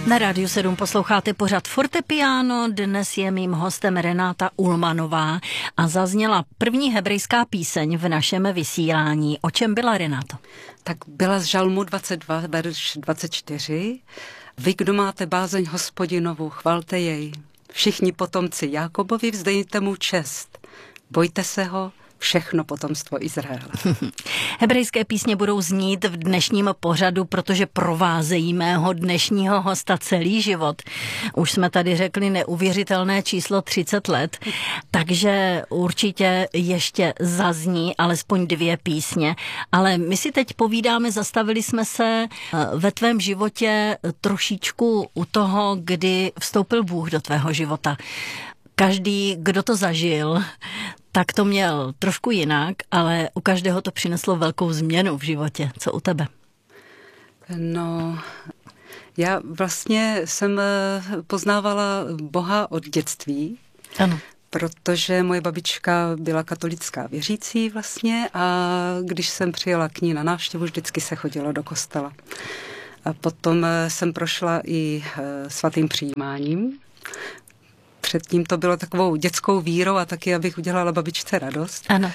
Na Rádiu 7 posloucháte pořad Fortepiano, dnes je mým hostem Renáta Ullmannová a zazněla první hebrejská píseň v našem vysílání. O čem byla, Renáto? Tak byla z Žalmu 22, verš 24. Vy, kdo máte bázeň Hospodinovu, chvalte jej. Všichni potomci Jákobovi, vzdejte mu čest. Bojte se ho, všechno potomstvo Izraele. Hebrejské písně budou znít v dnešním pořadu, protože provázejí mého dnešního hosta celý život. Už jsme tady řekli neuvěřitelné číslo 30 let, takže určitě ještě zazní alespoň 2 písně. Ale my si teď povídáme, zastavili jsme se ve tvém životě trošičku u toho, kdy vstoupil Bůh do tvého života. Každý, kdo to zažil, tak to měl trošku jinak, ale u každého to přineslo velkou změnu v životě. Co u tebe? No, já vlastně jsem poznávala Boha od dětství. Ano. Protože moje babička byla katolická věřící vlastně a když jsem přijela k ní na návštěvu, vždycky se chodilo do kostela. A potom jsem prošla i svatým přijímáním. Předtím to bylo takovou dětskou vírou a taky, abych udělala babičce radost. Ano.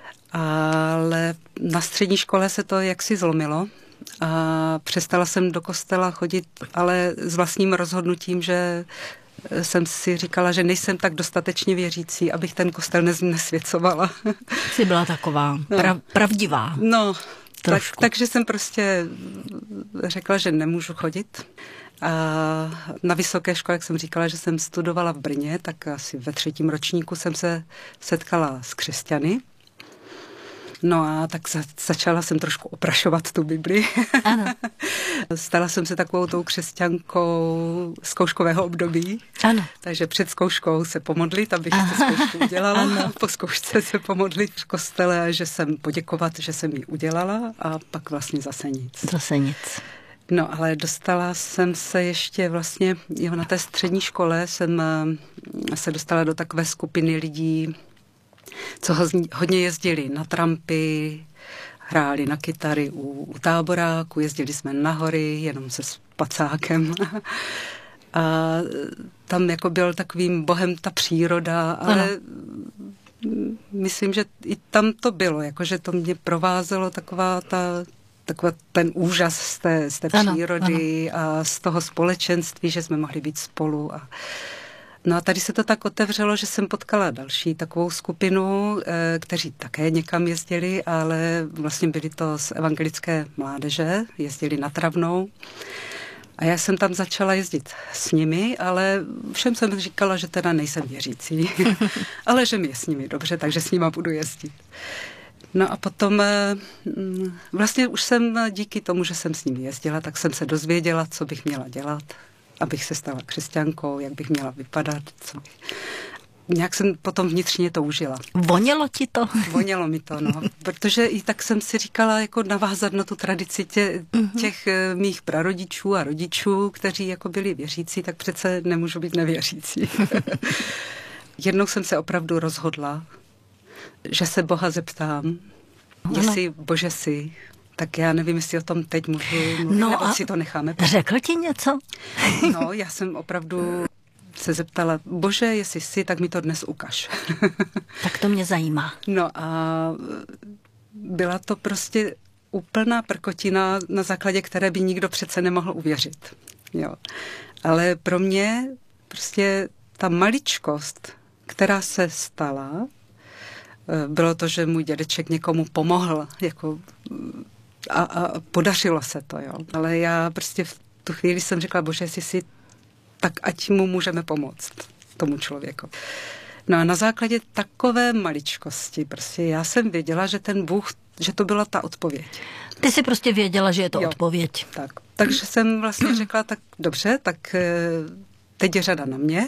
Ale na střední škole se to jaksi zlomilo a přestala jsem do kostela chodit, ale s vlastním rozhodnutím, že jsem si říkala, že nejsem tak dostatečně věřící, abych ten kostel nesvěcovala. Jsi byla taková pravdivá. No, takže jsem prostě řekla, že nemůžu chodit. A na vysoké škole, jak jsem říkala, že jsem studovala v Brně, tak asi ve 3. ročníku jsem se setkala s křesťany. No a tak začala jsem trošku oprašovat tu Bibli. Ano. Stala jsem se takovou tou křesťankou zkouškového období. Ano. Takže před zkouškou se pomodlit, abych tu zkoušku udělala. Ano. Po zkoušce se pomodlit v kostele, že jsem poděkovat, že jsem ji udělala a pak vlastně zase nic. Zase nic. No, ale dostala jsem se ještě vlastně, na té střední škole jsem se dostala do takové skupiny lidí, co hodně jezdili na trampy, hráli na kytary u táboráku, jezdili jsme na hory jenom se spacákem. A tam jako byl takovým bohem ta příroda, ale myslím, že i tam to bylo, jakože to mě provázelo taková ten úžas z té přírody a z toho společenství, že jsme mohli být spolu. No a tady se to tak otevřelo, že jsem potkala další takovou skupinu, kteří také někam jezdili, ale vlastně byli to z evangelické mládeže, jezdili na Travnou. A já jsem tam začala jezdit s nimi, ale všem jsem říkala, že teda nejsem věřící, ale že mi je s nimi dobře, takže s nima budu jezdit. No a potom vlastně už jsem díky tomu, že jsem s nimi jezdila, tak jsem se dozvěděla, co bych měla dělat, abych se stala křesťankou, jak bych měla vypadat. Nějak jsem potom vnitřně to užila. Vonělo ti to? Vonělo mi to, no. Protože i tak jsem si říkala, jako navázat na tu tradici těch mých prarodičů a rodičů, kteří jako byli věřící, tak přece nemůžu být nevěřící. Jednou jsem se opravdu rozhodla, že se Boha zeptám, jestli Bože jsi, tak já nevím, jestli o tom teď můžu mluvit, nebo si to necháme. Řekl ti něco? No, já jsem opravdu se zeptala, Bože, jestli jsi, tak mi to dnes ukaž. Tak to mě zajímá. No a byla to prostě úplná prkotina, na základě které by nikdo přece nemohl uvěřit. Jo. Ale pro mě prostě ta maličkost, která se stala, bylo to, že můj dědeček někomu pomohl, jako a podařilo se to, jo. Ale já prostě v tu chvíli jsem řekla, Bože, jestli si, tak ať mu můžeme pomoct, tomu člověku. No a na základě takové maličkosti, prostě já jsem věděla, že ten Bůh, že to byla ta odpověď. Ty jsi prostě věděla, že je to odpověď. Tak. Takže jsem vlastně řekla, tak dobře, tak teď je řada na mě.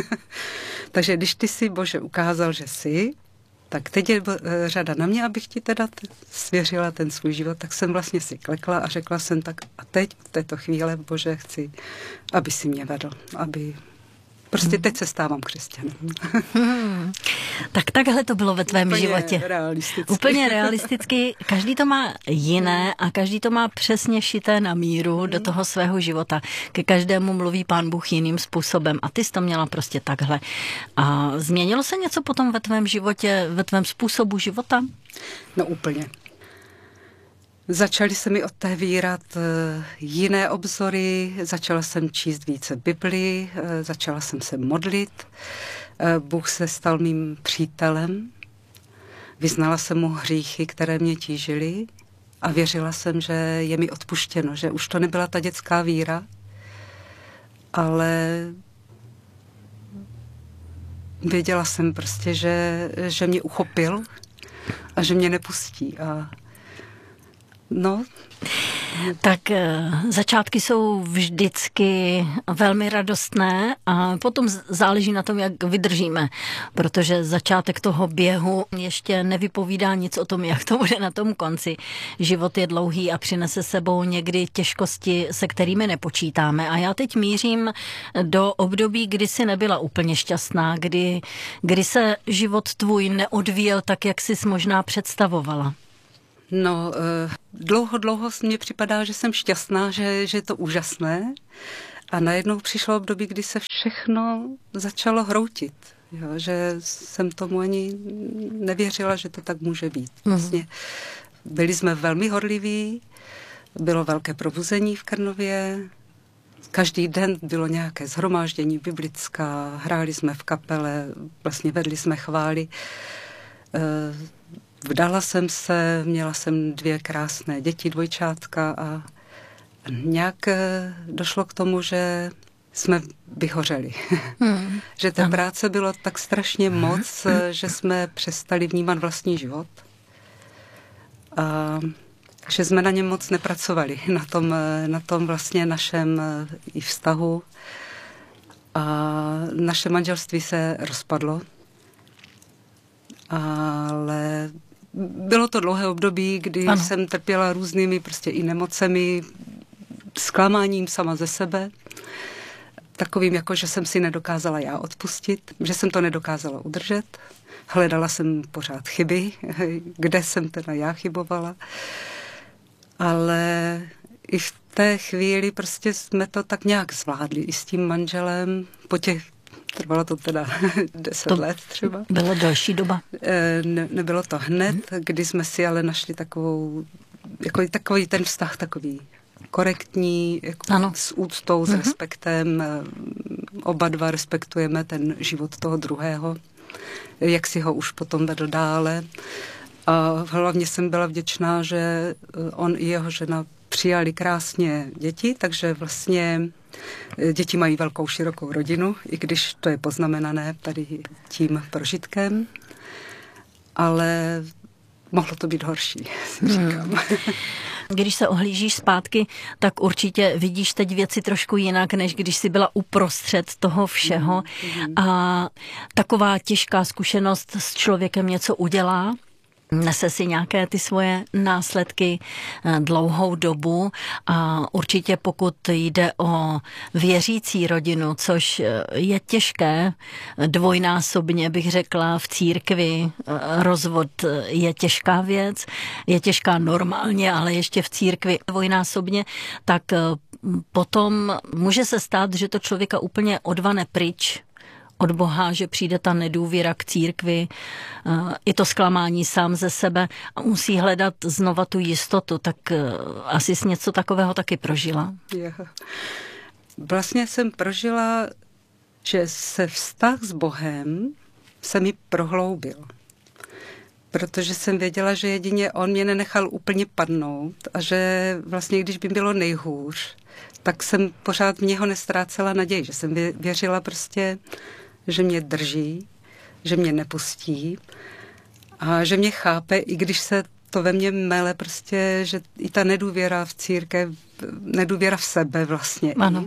Takže když ty si, Bože, ukázal, že jsi, tak teď je řada na mě, abych ti teda svěřila ten svůj život, tak jsem vlastně si klekla a řekla jsem tak a teď v této chvíli, Bože, chci, aby si mě vedl, aby Prostě teď se stávám křesťanem. Tak takhle to bylo ve tvém životě. Realisticky. Úplně realisticky. Každý to má jiné a každý to má přesně šité na míru do toho svého života. Ke každému mluví Pán Bůh jiným způsobem a ty jsi to měla prostě takhle. A změnilo se něco potom ve tvém životě, ve tvém způsobu života? No úplně. Začaly se mi otevírat jiné obzory, začala jsem číst více Bibli, začala jsem se modlit. Bůh se stal mým přítelem, vyznala jsem mu hříchy, které mě tížily a věřila jsem, že je mi odpuštěno, že už to nebyla ta dětská víra, ale věděla jsem prostě, že mě uchopil a že mě nepustí. Tak začátky jsou vždycky velmi radostné a potom záleží na tom, jak vydržíme, protože začátek toho běhu ještě nevypovídá nic o tom, jak to bude na tom konci. Život je dlouhý a přinese sebou někdy těžkosti, se kterými nepočítáme. A já teď mířím do období, kdy jsi nebyla úplně šťastná, kdy se život tvůj neodvíjel tak, jak jsi možná představovala. No, dlouho mně připadá, že jsem šťastná, že je to úžasné a najednou přišlo období, kdy se všechno začalo hroutit, jo, že jsem tomu ani nevěřila, že to tak může být. Vlastně byli jsme velmi horliví, bylo velké probuzení v Krnově, každý den bylo nějaké shromáždění biblická, hráli jsme v kapele, vlastně vedli jsme chvály. Vdala jsem se, měla jsem 2 krásné děti, dvojčátka a nějak došlo k tomu, že jsme vyhořeli. Že té práce bylo tak strašně moc, že jsme přestali vnímat vlastní život. A že jsme na něm moc nepracovali, na tom vlastně našem i vztahu. A naše manželství se rozpadlo. Ale bylo to dlouhé období, kdy jsem trpěla různými prostě i nemocemi, zklamáním sama ze sebe, takovým jako, že jsem si nedokázala já odpustit, že jsem to nedokázala udržet. Hledala jsem pořád chyby, kde jsem teda já chybovala. Ale i v té chvíli prostě jsme to tak nějak zvládli i s tím manželem, trvalo to teda 10 let třeba. Bylo další doba? Nebylo to hned, kdy jsme si ale našli takový ten vztah, takový korektní, jako s úctou, s respektem. Oba dva respektujeme ten život toho druhého, jak si ho už potom vedl dále. A hlavně jsem byla vděčná, že on i jeho žena přijali krásně děti, takže vlastně děti mají velkou, širokou rodinu, i když to je poznamenané tady tím prožitkem, ale mohlo to být horší, si říkám. Když se ohlížíš zpátky, tak určitě vidíš teď věci trošku jinak, než když jsi byla uprostřed toho všeho. A taková těžká zkušenost s člověkem něco udělá, nese si nějaké ty svoje následky dlouhou dobu a určitě pokud jde o věřící rodinu, což je těžké, dvojnásobně bych řekla v církvi, rozvod je těžká věc, je těžká normálně, ale ještě v církvi dvojnásobně, tak potom může se stát, že to člověka úplně odvane pryč od Boha, že přijde ta nedůvěra k církvi, i to zklamání sám ze sebe a musí hledat znova tu jistotu, tak asi jsi něco takového taky prožila. Vlastně jsem prožila, že se vztah s Bohem se mi prohloubil. Protože jsem věděla, že jedině on mě nenechal úplně padnout a že vlastně, když by bylo nejhůř, tak jsem pořád v něho nestrácela naději, že jsem věřila prostě, že mě drží, že mě nepustí a že mě chápe, i když se to ve mně mele prostě, že i ta nedůvěra v církev, nedůvěra v sebe vlastně. Ano.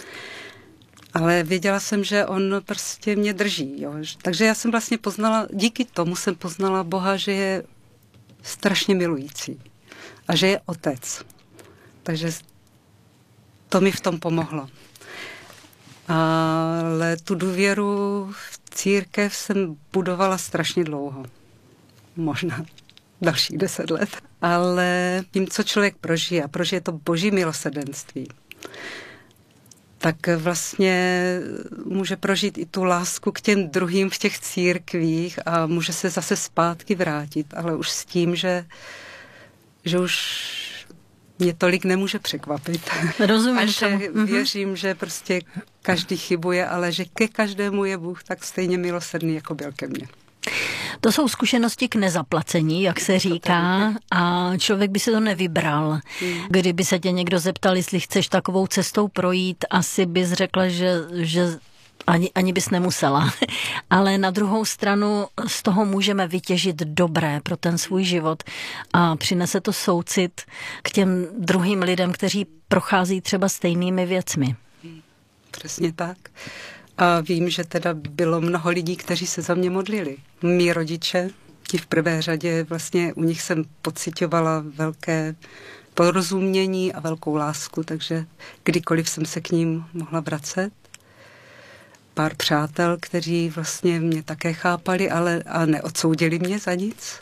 Ale věděla jsem, že on prostě mě drží. Jo. Takže já jsem vlastně poznala, díky tomu jsem poznala Boha, že je strašně milující a že je otec. Takže to mi v tom pomohlo. A Ale tu důvěru v církev jsem budovala strašně dlouho. Možná dalších 10 let. Ale tím, co člověk prožije, a prožije to boží milosrdenství, tak vlastně může prožít i tu lásku k těm druhým v těch církvích a může se zase zpátky vrátit, ale už s tím, že už mě tolik nemůže překvapit. Rozumím. A že věřím, že prostě každý chybuje, ale že ke každému je Bůh tak stejně milosrdný, jako byl ke mně. To jsou zkušenosti k nezaplacení, jak se říká, a člověk by si to nevybral. Kdyby se tě někdo zeptal, jestli chceš takovou cestou projít, asi bys řekla, že ani bys nemusela. Ale na druhou stranu z toho můžeme vytěžit dobré pro ten svůj život a přinese to soucit k těm druhým lidem, kteří prochází třeba stejnými věcmi. Přesně tak. A vím, že teda bylo mnoho lidí, kteří se za mě modlili. Mí rodiče, ti v prvé řadě, vlastně u nich jsem pociťovala velké porozumění a velkou lásku, takže kdykoliv jsem se k ním mohla vracet. Pár přátel, kteří vlastně mě také chápali, ale neodsoudili mě za nic.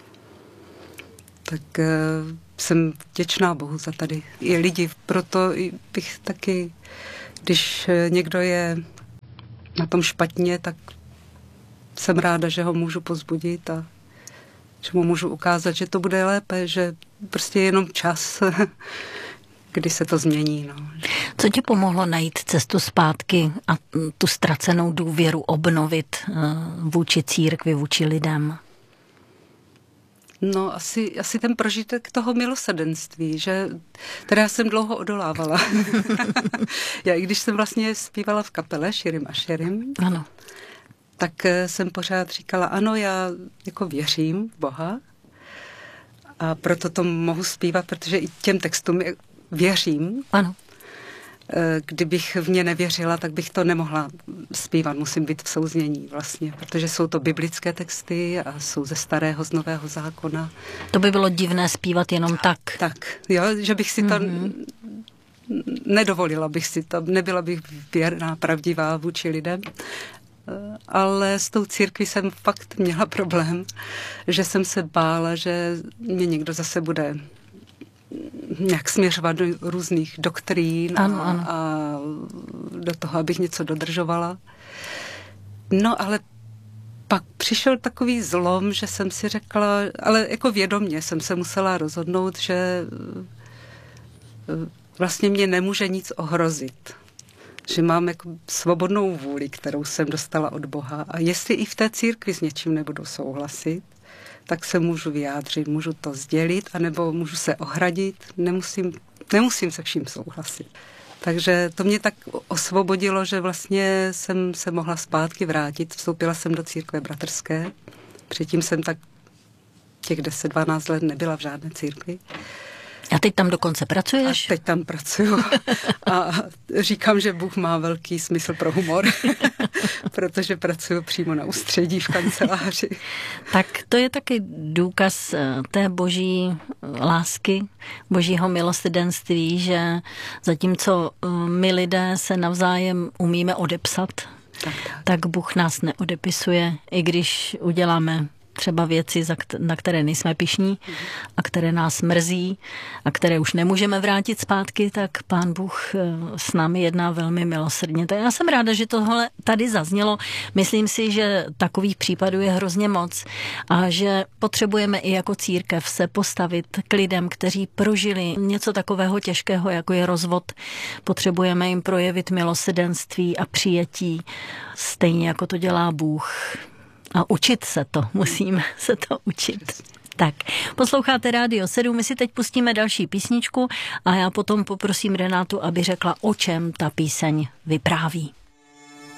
Tak jsem vděčná Bohu za tady i lidi. Proto bych taky, když někdo je na tom špatně, tak jsem ráda, že ho můžu povzbudit a že mu můžu ukázat, že to bude lépe, že prostě je jenom čas, kdy se to změní. No. Co ti pomohlo najít cestu zpátky a tu ztracenou důvěru obnovit vůči církvi, vůči lidem? No, asi ten prožitek toho milosrdenství, že teda já jsem dlouho odolávala. Já, i když jsem vlastně zpívala v kapele Širim a Širim, ano, tak jsem pořád říkala, ano, já jako věřím v Boha a proto to mohu zpívat, protože i těm textům věřím. Ano. Kdybych v ně nevěřila, tak bych to nemohla zpívat. Musím být v souznění vlastně, protože jsou to biblické texty a jsou ze Starého, z Nového zákona. To by bylo divné zpívat jenom tak. Tak, jo, že bych si to nedovolila, bych si to, nebyla bych věrná, pravdivá vůči lidem. Ale s tou církví jsem fakt měla problém, že jsem se bála, že mě někdo zase bude nějak směřovat do různých doktrín ano. A do toho, abych něco dodržovala. No ale pak přišel takový zlom, že jsem si řekla, ale jako vědomě jsem se musela rozhodnout, že vlastně mě nemůže nic ohrozit. Že mám jako svobodnou vůli, kterou jsem dostala od Boha. A jestli i v té církvi s něčím nebudu souhlasit, tak se můžu vyjádřit, můžu to sdělit, anebo můžu se ohradit, nemusím se vším souhlasit. Takže to mě tak osvobodilo, že vlastně jsem se mohla zpátky vrátit. Vstoupila jsem do církve bratrské. Předtím jsem tak těch 10-12 let nebyla v žádné církvi. A teď tam dokonce pracuješ? A teď tam pracuju. A říkám, že Bůh má velký smysl pro humor, protože pracuju přímo na ústředí v kanceláři. Tak to je taky důkaz té boží lásky, božího milosrdenství, že zatímco my lidé se navzájem umíme odepsat, tak Bůh nás neodepisuje, i když uděláme třeba věci, na které nejsme pyšní a které nás mrzí a které už nemůžeme vrátit zpátky, tak Pán Bůh s námi jedná velmi milosrdně. Tak já jsem ráda, že tohle tady zaznělo. Myslím si, že takových případů je hrozně moc a že potřebujeme i jako církev se postavit k lidem, kteří prožili něco takového těžkého, jako je rozvod. Potřebujeme jim projevit milosrdenství a přijetí, stejně jako to dělá Bůh. A učit se to, musíme se to učit. Tak, posloucháte Rádio 7, my si teď pustíme další písničku a já potom poprosím Renátu, aby řekla, o čem ta píseň vypráví.